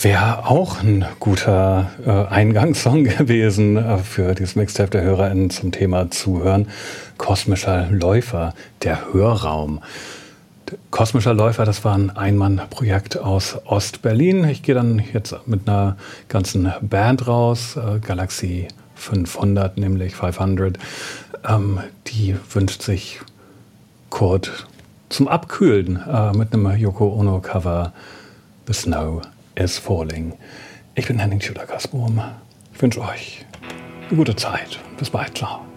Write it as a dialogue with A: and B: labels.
A: Wäre auch ein guter Eingangssong gewesen für dieses Mixtape der HörerInnen zum Thema Zuhören. Kosmischer Läufer, der Hörraum. Kosmischer Läufer, das war ein Einmannprojekt aus Ostberlin. Ich gehe dann jetzt mit einer ganzen Band raus, Galaxie 500, nämlich 500. Die wünscht sich Kurt zum Abkühlen mit einem Yoko Ono Cover, The Snow is Falling. Ich bin Henning Schüler-Kasbohm. Ich wünsche euch eine gute Zeit. Bis bald. Ciao.